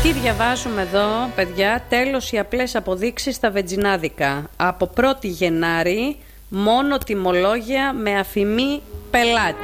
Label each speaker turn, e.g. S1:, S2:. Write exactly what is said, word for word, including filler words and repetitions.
S1: Τι διαβάζουμε εδώ, παιδιά? Τέλος οι απλές αποδείξεις στα βενζινάδικα. Από πρώτη Γενάρη μόνο τιμολόγια με αφημί πελάτη.